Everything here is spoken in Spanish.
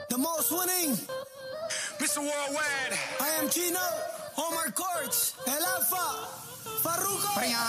The most winning. Mr. Worldwide. I am Chino. Omar Courts. El Alfa. Farruko.